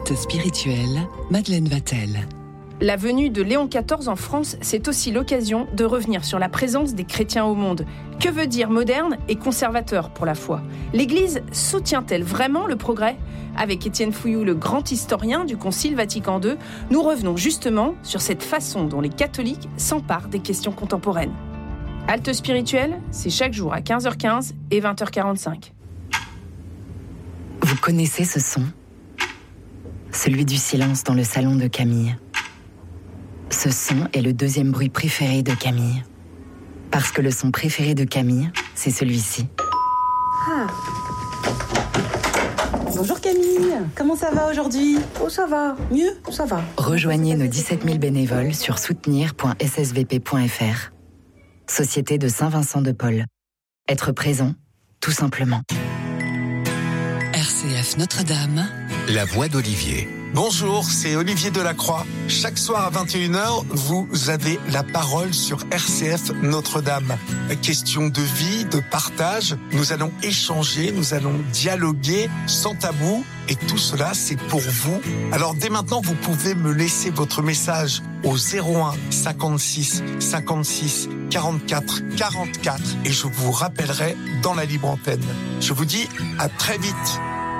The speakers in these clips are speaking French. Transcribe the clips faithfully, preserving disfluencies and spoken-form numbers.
Halte spirituelle, Madeleine Vatel. La venue de Léon quatorze en France, c'est aussi l'occasion de revenir sur la présence des chrétiens au monde. Que veut dire moderne et conservateur pour la foi ? L'Église soutient-elle vraiment le progrès ? Avec Étienne Fouilloux, le grand historien du Concile Vatican deux, nous revenons justement sur cette façon dont les catholiques s'emparent des questions contemporaines. Halte spirituelle, c'est chaque jour à quinze heures quinze et vingt heures quarante-cinq. Vous connaissez ce son ? Celui du silence dans le salon de Camille. Ce son est le deuxième bruit préféré de Camille. Parce que le son préféré de Camille, c'est celui-ci. Ah. Bonjour Camille, comment ça va aujourd'hui ? Oh ça va, mieux, ça va. Rejoignez nos dix-sept mille bénévoles sur soutenir point s s v p point f r. Société de Saint-Vincent-de-Paul. Être présent, tout simplement. R C F Notre-Dame. La voix d'Olivier. Bonjour, c'est Olivier Delacroix. Chaque soir à vingt et une heures, vous avez la parole sur R C F Notre-Dame. Question de vie, de partage. Nous allons échanger, nous allons dialoguer sans tabou. Et tout cela, c'est pour vous. Alors dès maintenant, vous pouvez me laisser votre message au zéro un cinquante-six cinquante-six quarante-quatre quarante-quatre et je vous rappellerai dans la libre antenne. Je vous dis à très vite.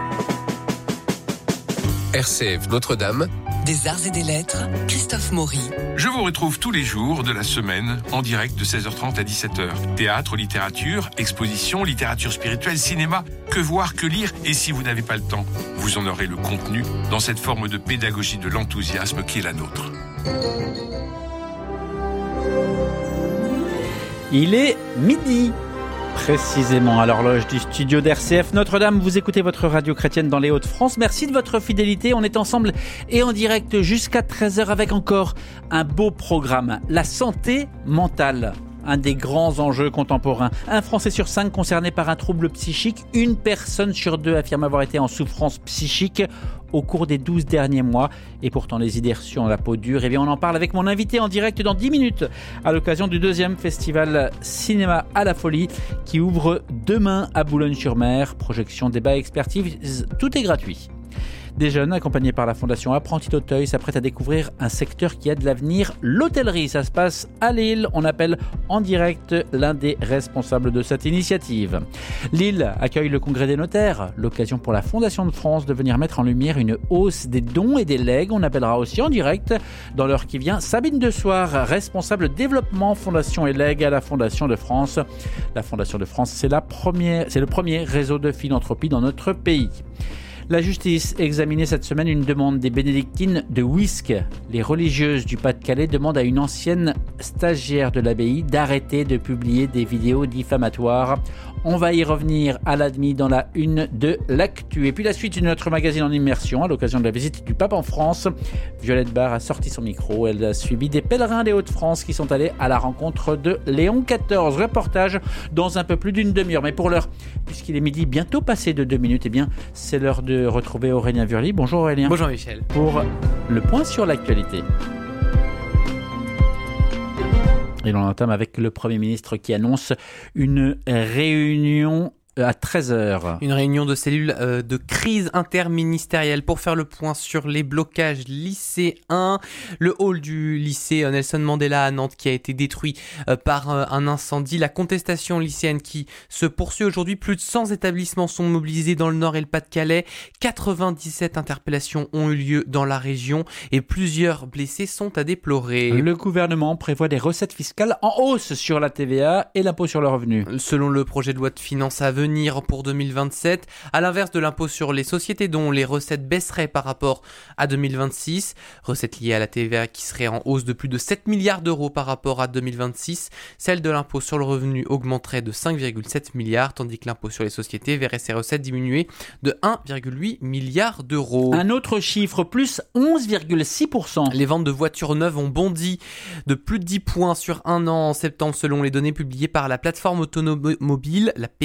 R C F Notre-Dame. Des arts et des lettres, Christophe Maury. Je vous retrouve tous les jours de la semaine en direct de seize heures trente à dix-sept heures. Théâtre, littérature, exposition, littérature spirituelle, cinéma, que voir, que lire. Et si vous n'avez pas le temps, vous en aurez le contenu dans cette forme de pédagogie de l'enthousiasme qui est la nôtre. Il est midi. Précisément à l'horloge du studio d'R C F Notre-Dame, vous écoutez votre radio chrétienne dans les Hauts-de-France. Merci de votre fidélité. On est ensemble et en direct jusqu'à treize heures avec encore un beau programme. La santé mentale. Un des grands enjeux contemporains. Un Français sur cinq concerné par un trouble psychique. Une personne sur deux affirme avoir été en souffrance psychique au cours des douze derniers mois. Et pourtant, les idées reçues ont la peau dure. Eh bien, on en parle avec mon invité en direct dans dix minutes à l'occasion du deuxième festival Cinéma à la Folie qui ouvre demain à Boulogne-sur-Mer. Projection, débat, expertise, tout est gratuit. Des jeunes accompagnés par la Fondation Apprentis d'Auteuil s'apprêtent à découvrir un secteur qui a de l'avenir, l'hôtellerie. Ça se passe à Lille. On appelle en direct l'un des responsables de cette initiative. Lille accueille le congrès des notaires, l'occasion pour la Fondation de France de venir mettre en lumière une hausse des dons et des legs. On appellera aussi en direct, dans l'heure qui vient, Sabine Desoir, responsable développement, fondation et legs à la Fondation de France. La Fondation de France, c'est, la première, c'est le premier réseau de philanthropie dans notre pays. La justice examinait cette semaine une demande des bénédictines de Wisques. Les religieuses du Pas-de-Calais demandent à une ancienne stagiaire de l'abbaye d'arrêter de publier des vidéos diffamatoires. On va y revenir à la demi dans la une de l'actu. Et puis la suite de notre magazine en immersion à l'occasion de la visite du pape en France. Violette Barre a sorti son micro. Elle a suivi des pèlerins des Hauts-de-France qui sont allés à la rencontre de Léon quatorze. Reportage dans un peu plus d'une demi-heure. Mais pour l'heure, puisqu'il est midi, bientôt passé de deux minutes, eh bien, c'est l'heure de retrouver Aurélien Vurly. Bonjour Aurélien. Bonjour Michel. Pour le point sur l'actualité. Et l'on entame avec le Premier ministre qui annonce une réunion à treize heures. Une réunion de cellules euh, de crise interministérielle pour faire le point sur les blocages lycéens. Le hall du lycée Nelson Mandela à Nantes qui a été détruit euh, par euh, un incendie. La contestation lycéenne qui se poursuit aujourd'hui. Plus de cent établissements sont mobilisés dans le Nord et le Pas-de-Calais. quatre-vingt-dix-sept interpellations ont eu lieu dans la région et plusieurs blessés sont à déplorer. Le gouvernement prévoit des recettes fiscales en hausse sur la T V A et l'impôt sur le revenu. Selon le projet de loi de finances à venir pour deux mille vingt-sept, à l'inverse de l'impôt sur les sociétés dont les recettes baisseraient par rapport à deux mille vingt-six, recettes liées à la T V A qui seraient en hausse de plus de sept milliards d'euros par rapport à deux mille vingt-six, celle de l'impôt sur le revenu augmenterait de cinq virgule sept milliards, tandis que l'impôt sur les sociétés verrait ses recettes diminuer de un virgule huit milliard d'euros. Un autre chiffre, plus onze virgule six pour cent. Les ventes de voitures neuves ont bondi de plus de dix points sur un an en septembre selon les données publiées par la plateforme automobile, la P F A.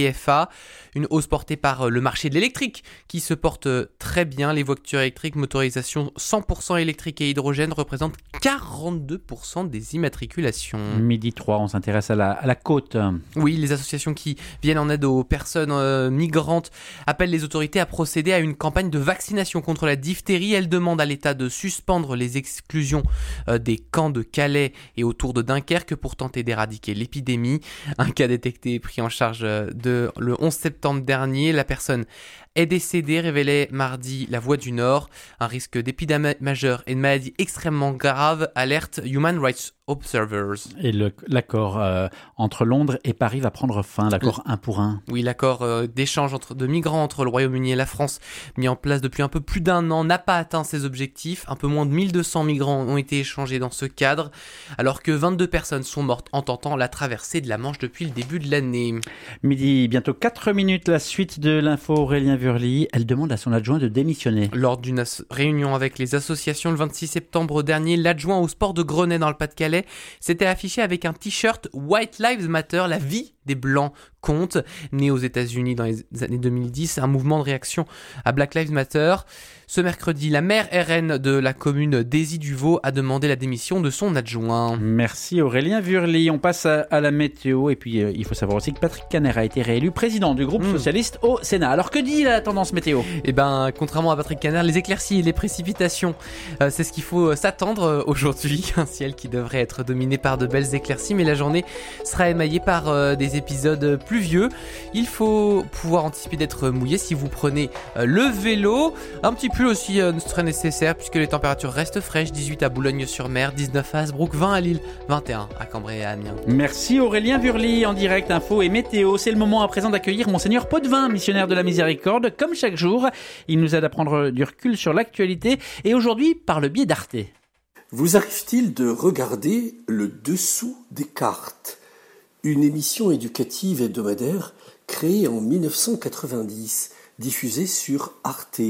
Une hausse portée par le marché de l'électrique qui se porte très bien. Les voitures électriques, motorisation cent pour cent électrique et hydrogène représentent quarante-deux pour cent des immatriculations. Midi trois, on s'intéresse à la, à la côte. Oui, les associations qui viennent en aide aux personnes euh, migrantes appellent les autorités à procéder à une campagne de vaccination contre la diphtérie. Elles demandent à l'État de suspendre les exclusions euh, des camps de Calais et autour de Dunkerque pour tenter d'éradiquer l'épidémie. Un cas détecté et pris en charge de le onze septembre dernier. La personne est décédée, révélait mardi La Voix du Nord. Un risque d'épidémie majeure et de maladie extrêmement grave, alerte Human Rights Observers. Et le, l'accord euh, entre Londres et Paris va prendre fin, l'accord un pour un. Oui, l'accord euh, d'échange entre, de migrants entre le Royaume-Uni et la France, mis en place depuis un peu plus d'un an, n'a pas atteint ses objectifs. Un peu moins de mille deux cents migrants ont été échangés dans ce cadre, alors que vingt-deux personnes sont mortes en tentant la traversée de la Manche depuis le début de l'année. Midi, bientôt quatre minutes, la suite de l'info. Aurélien Wurli, elle demande à son adjoint de démissionner. Lors d'une as- réunion avec les associations le vingt-six septembre dernier, l'adjoint au sport de Grenay dans le Pas-de-Calais s'était affiché avec un t-shirt White Lives Matter, la vie des Blancs compte. Né aux États-Unis dans les années deux mille dix, un mouvement de réaction à Black Lives Matter. Ce mercredi, la maire R N de la commune Daisy Duvaux a demandé la démission de son adjoint. Merci Aurélien Wurli. On passe à, à la météo et puis euh, il faut savoir aussi que Patrick Caner a été réélu président du groupe mmh. socialiste au Sénat. Alors que dit la tendance météo ? Eh ben, contrairement à Patrick Caner, les éclaircies et les précipitations, euh, c'est ce qu'il faut s'attendre euh, aujourd'hui. Un ciel qui devrait être dominé par de belles éclaircies, mais la journée sera émaillée par euh, des épisodes pluvieux. Il faut pouvoir anticiper d'être mouillé si vous prenez euh, le vélo. Un petit peu aussi euh, très nécessaire puisque les températures restent fraîches. dix-huit à Boulogne-sur-Mer, dix-neuf à Hasbrook, vingt à Lille, vingt et un à Cambrai et à Amiens. Merci Aurélien Wurli en direct info et météo. C'est le moment à présent d'accueillir Monseigneur Potvin, missionnaire de la Miséricorde. Comme chaque jour, il nous aide à prendre du recul sur l'actualité et aujourd'hui par le biais d'Arte. Vous arrive-t-il de regarder le dessous des cartes ? Une émission éducative hebdomadaire créée en dix-neuf cent quatre-vingt-dix, diffusée sur Arte.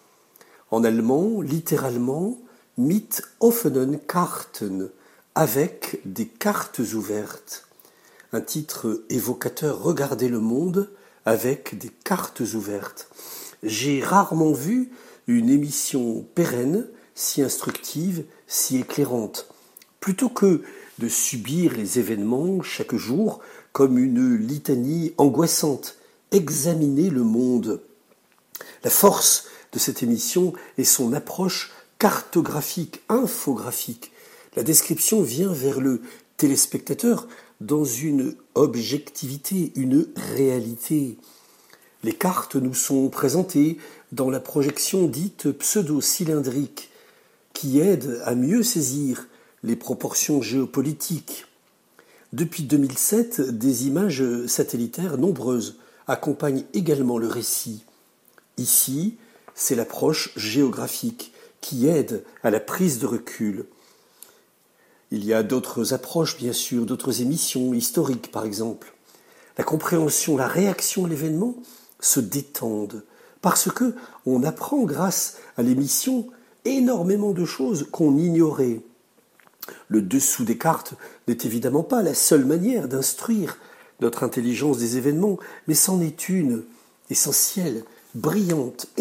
En allemand, littéralement, mit offenen Karten, avec des cartes ouvertes. Un titre évocateur, Regardez le monde avec des cartes ouvertes. J'ai rarement vu une émission pérenne, si instructive, si éclairante. Plutôt que de subir les événements chaque jour comme une litanie angoissante, examiner le monde. La force de cette émission est son approche cartographique, infographique. La description vient vers le téléspectateur dans une objectivité, une réalité. Les cartes nous sont présentées dans la projection dite pseudo-cylindrique, qui aide à mieux saisir les proportions géopolitiques. Depuis deux mille sept, des images satellitaires nombreuses accompagnent également le récit. Ici, c'est l'approche géographique qui aide à la prise de recul. Il y a d'autres approches, bien sûr, d'autres émissions historiques, par exemple. La compréhension, la réaction à l'événement se détendent parce que on apprend grâce à l'émission énormément de choses qu'on ignorait. Le dessous des cartes n'est évidemment pas la seule manière d'instruire notre intelligence des événements, mais c'en est une, essentielle, brillante,